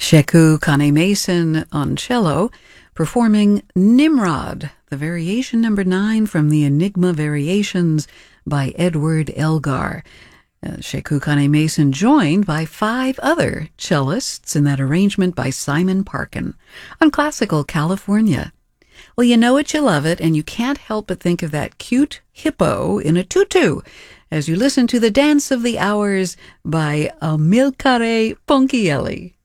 Sheku Kane-Mason on cello, performing Nimrod, the variation number 9 from the Enigma Variations by Edward Elgar. Sheku Kane-Mason joined by 5 other cellists in that arrangement by Simon Parkin on Classical California. Well, you know it, you love it, and you can't help but think of that cute hippo in a tutu as you listen to The Dance of the Hours by Amilcare Ponchielli.